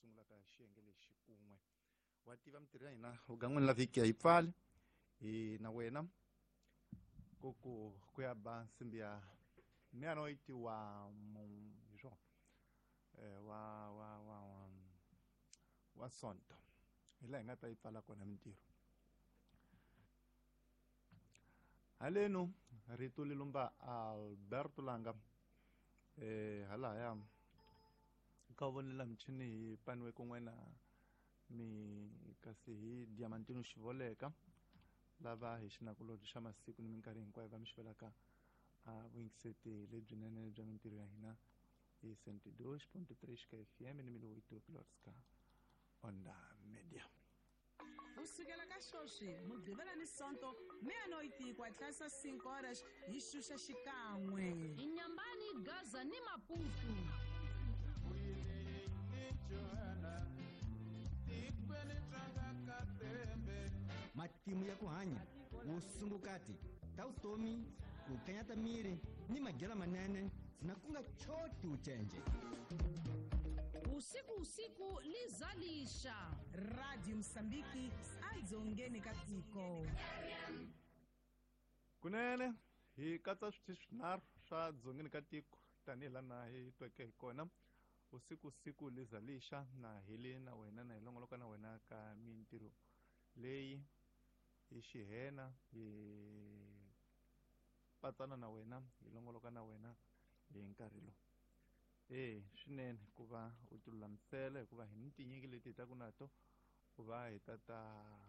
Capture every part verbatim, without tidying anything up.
sungula ka xiyenge lexi kun'we wa tiva mitirho ya hina vugan'wini la vhiki ya yi pfali hi na wena ku ku ku ya ba nsimbi ya mianoiti wa hi swona eh, wa wa wa wa wa sonto hi laha hi nga ta yi pfala kona mitirho halenu rito lilumba Alberto Langa eh halaya ka vonela michini hi paniwe kun'we na mi kasi hi Diamantino Xivoleka lava hi xinakulobye xa masiku ni minkarhi hinkwayo va mi xivelaka a vuyingiseti lebyinene bya mitirho ya hina hi cento dois ponto três ka F M ni miloito kilohertz onda media kusukela ka sweswi mugqivela ni sonto meanoiti kwa tlasa cinco horas hi xuxa xikan'we inyambani Gaza ni Maputo matimu ya ku hanya vusungukati ta vutomi ku kanyata miri ni madyela manene na ku nga choti ucenje usiku usiku lizalisha radio Msambiki adzongeni ka tiko kunene hi katsa switi swinharhu swa dzongeni ka tiko tanihi lana hi tweke hi kona usiku usiku lizalisha na hili na wena na hi longoloka na wena ka mintirho leyi hi xihena hi patsana na wena hi longoloka na wena hi nkarhi lowu eh swinene ku va u tilulamisela hikuva hi ni tinyingi leti hi taku na to ku va hi ta ta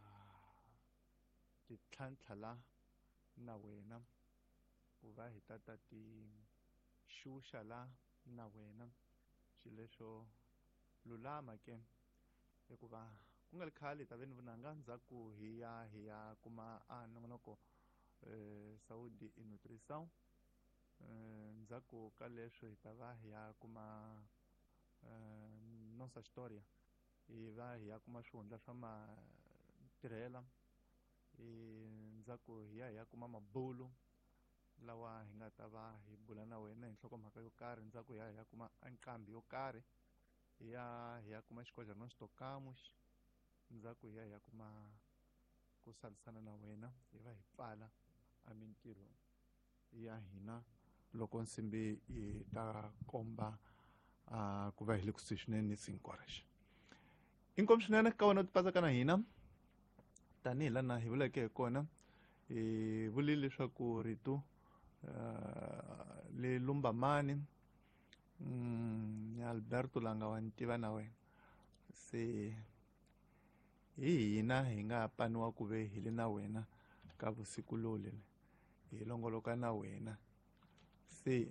ti tlhantlha na wena ku va hi ta ta ti xuxa la na wena xileswo lulama ke hikuva ku nga ri khale hi ta ve ni vunanga ndzhaku hi ya hi ya kuma a nongonoko eh Saúde e Nutrição ndzhaku ka leswo hi ta va hi ya kuma nossa história hi va hi ya kuma swihundla swa matirhela ndzhaku hi ya hi ya kuma mabulu lawa hi nga ta va hi bula na wena hi nhlokomhaka yo karhi ndzhaku hi ya hi ya kuma nqambi yo karhi hi ya hi ya kuma xikodyana xitokamu ndzhaku hi ya hi ya kuma ku savisana na wena hi va hi pfala a mintirho ya hina loko nsimbi yi ta komba uh, ku va hi le kusuhi swinene ni cinco horas inkomu swinene ka wena u tipasaka na hina tanihi lana hi vuleke hi kona hi vulile leswaku rito uh, le lumba mani mm, Alberto Langa wa ntiva na wena se hi hina hi nga paniwa ku ve hi le na wena ka vusiku lowu lele hi longoloka na wena se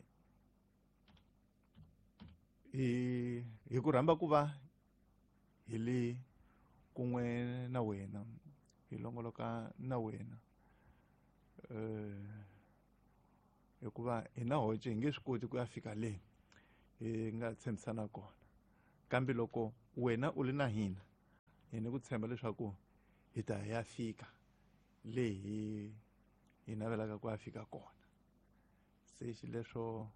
hi hi ku rhamba ku va hi le kun'we na wena hi longoloka na wena eh hikuva hi na hoce hi nge swi koti ku ya fika le hi nga tshembisana kona kambe loko wena u le na hina hi ni ku tshemba leswaku hi ta ya fika le hi hi navelaka ku ya fika kona se xileswo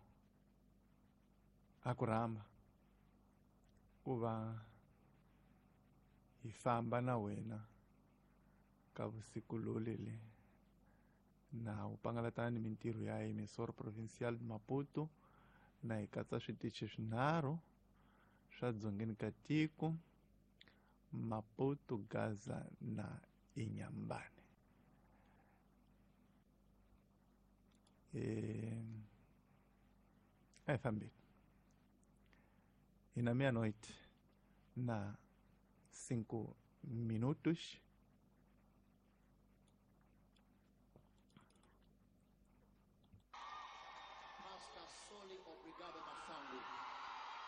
a ku rhamba ku va hi famba na wena ka vusiku lowu lele na u pangalatana ni mintirho ya Emissora Provincial Maputo na hi katsa switichi swinharhu swa dzongeni ka tiko Maputo, Gaza na Inyambane eh ai fambile ina meia-noite na cinco minutos